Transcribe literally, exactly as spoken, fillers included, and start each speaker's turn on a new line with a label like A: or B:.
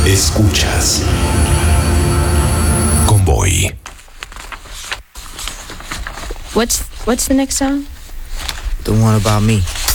A: Escuchas Convoy.
B: What's what's the next song?
C: The one about me.